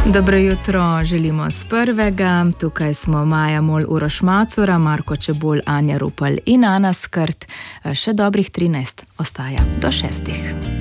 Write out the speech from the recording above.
Dobro jutro, želimo z prvega. Tukaj smo Maja Mol, Uroš Macura, Marko Čebulj, Anja Rupel in Ana Skrt. Še dobrih 13 ostaja do 6.